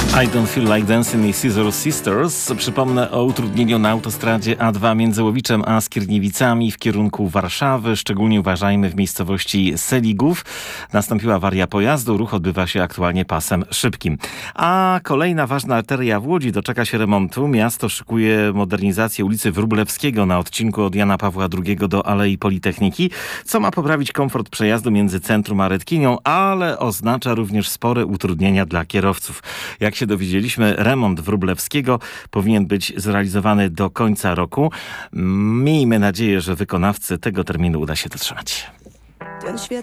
I Don't Feel Like Dancing i Scissor Sisters. Przypomnę o utrudnieniu na autostradzie A2 między Łowiczem a Skierniewicami w kierunku Warszawy. Szczególnie uważajmy w miejscowości Seligów. Nastąpiła awaria pojazdu. Ruch odbywa się aktualnie pasem szybkim. A kolejna ważna arteria w Łodzi doczeka się remontu. Miasto szykuje modernizację ulicy Wróblewskiego na odcinku od Jana Pawła II do Alei Politechniki, co ma poprawić komfort przejazdu między centrum a Redkinią, ale oznacza również spore utrudnienia dla kierowców. Jak się dowiedzieliśmy, remont Wróblewskiego powinien być zrealizowany do końca roku. Miejmy nadzieję, że wykonawcy tego terminu uda się dotrzymać. Ten świat